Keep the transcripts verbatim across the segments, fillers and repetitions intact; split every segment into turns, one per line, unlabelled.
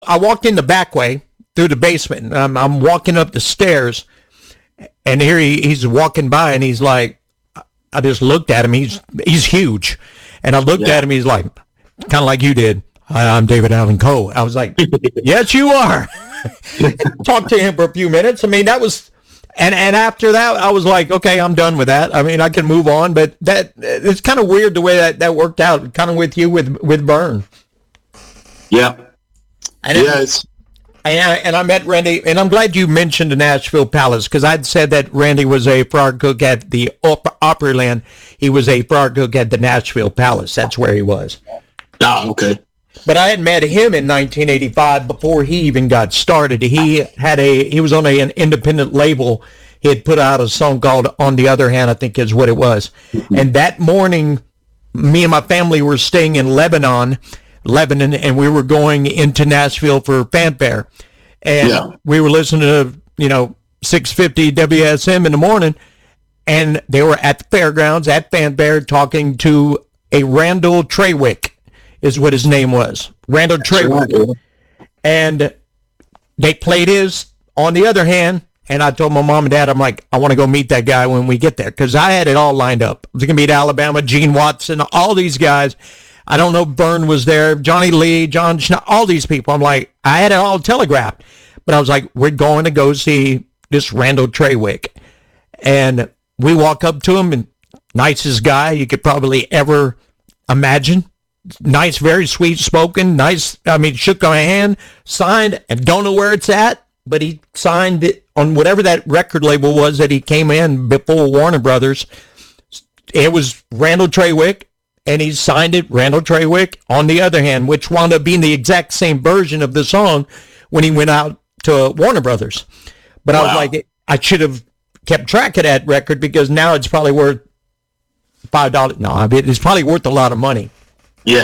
I walked in the back way through the basement. And I'm, I'm walking up the stairs, and here he, he's walking by, and he's like, I just looked at him. He's he's huge, and I looked yeah. at him. He's like, kind of like you did. Hi, I'm David Allan Coe. I was like, yes, you are. Talked to him for a few minutes. I mean, that was, and and after that, I was like, okay, I'm done with that. I mean, I can move on. But that it's kind of weird the way that, that worked out. Kind of with you with with Vern.
Yeah.
And yes. And I, and I met Randy, and I'm glad you mentioned the Nashville Palace, because I'd said that Randy was a frog cook at the op- Opryland. He was a frog cook at the Nashville Palace. That's where he was.
Oh, okay.
But I had met him in nineteen eighty-five before he even got started. He had a he was on a, an independent label. He had put out a song called "On the Other Hand," I think is what it was. Mm-hmm. And that morning, me and my family were staying in Lebanon. Lebanon, and we were going into Nashville for Fanfare, and yeah. we were listening to, you know, six fifty W S M in the morning, and they were at the fairgrounds at Fanfare talking to a Randall Trawick, is what his name was, Randall Trawick, right. And they played his On the Other Hand, and I told my mom and dad, I'm like, I want to go meet that guy when we get there, because I had it all lined up. I was going to meet Alabama, Gene Watson, all these guys. I don't know, Vern was there, Johnny Lee, John Schna- all these people. I'm like, I had it all telegraphed. But I was like, we're going to go see this Randall Trawick. And we walk up to him, and nicest guy you could probably ever imagine. Nice, very sweet spoken, nice. I mean, shook my hand, signed, and don't know where it's at, but he signed it on whatever that record label was that he came in before Warner Brothers. It was Randall Trawick. And he signed it, Randall Trawick, On the Other Hand, which wound up being the exact same version of the song when he went out to Warner Brothers. But wow. I was like, I should have kept track of that record, because now it's probably worth five dollars. No, I mean, it's probably worth a lot of money.
Yeah.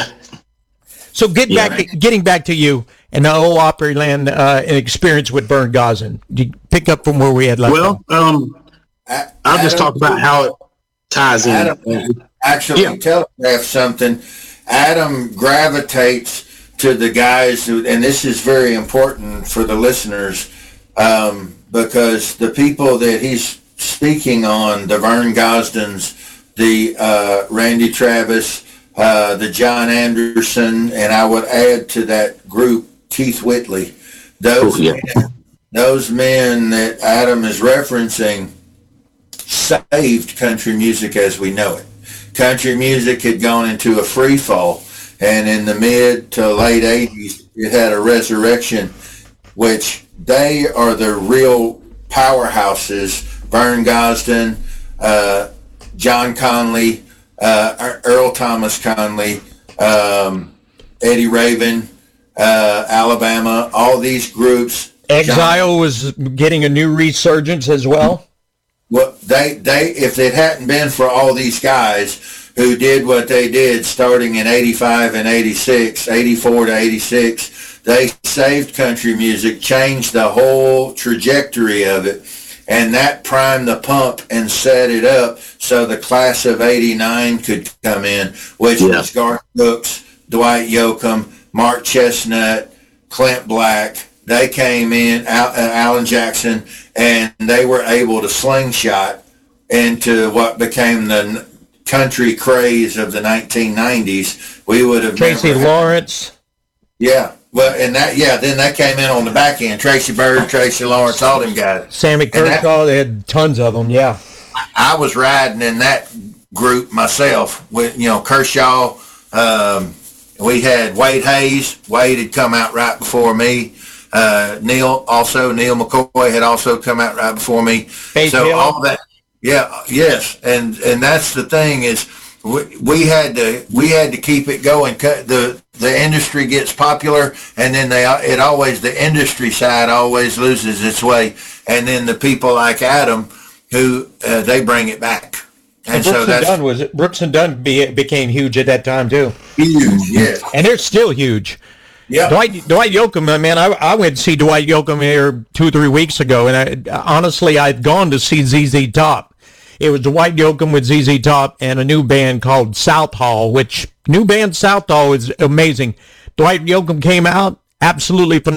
So get
yeah,
back, to, getting back to you and the whole Opryland uh, experience with Vern Gosdin. You pick up from where we had left
Well, um, I'll Adam, just talk about how it ties
Adam,
in.
Actually, yeah. telegraph something. Adam gravitates to the guys who, and this is very important for the listeners, um, because the people that he's speaking on, the Vern Gosdins, the uh, Randy Travis, uh, the John Anderson, and I would add to that group Keith Whitley. Those, oh, yeah. men, those men that Adam is referencing saved country music as we know it. Country music had gone into a free fall, and in the mid to late eighties, it had a resurrection, which they are the real powerhouses. Vern Gosdin, uh, John Conley, uh, Earl Thomas Conley, um, Eddie Raven, uh, Alabama, all these groups.
Exile John, was getting a new resurgence as well.
Well, they, they, if it hadn't been for all these guys who did what they did starting in eighty-five and eighty-six, eighty-four to eighty-six, they saved country music, changed the whole trajectory of it, and that primed the pump and set it up so the class of eighty-nine could come in, which yeah. was Garth Brooks, Dwight Yoakam, Mark Chestnut, Clint Black. They came in, Al, uh, Alan Jackson, and they were able to slingshot into what became the country craze of the nineteen nineties. We would have
Tracy never, Lawrence.
Yeah, well, and that yeah, then that came in on the back end. Tracy Byrd, Tracy Lawrence, all them guys.
Sammy Kershaw, they had tons of them. Yeah,
I was riding in that group myself with you know Kershaw. Um, we had Wade Hayes. Wade had come out right before me. Uh, Neil also, Neil McCoy had also come out right before me.
Faith
so
Hill.
all that, yeah, yes, and and that's the thing is we, we had to we had to keep it going. The the industry gets popular, and then they it always the industry side always loses its way, and then the people like Adam who uh, they bring it back.
And,
and
Brooks
so
and
that's
Dunn was Brooks and Dunn be, became huge at that time too.
Huge, yeah,
and they're still huge. Yeah, Dwight Dwight Yoakam, man, I I went to see Dwight Yoakam here two three weeks ago, and I, honestly, I'd gone to see Z Z Top. It was Dwight Yoakam with Z Z Top and a new band called South Hall, which new band South Hall is amazing. Dwight Yoakam came out, absolutely phenomenal.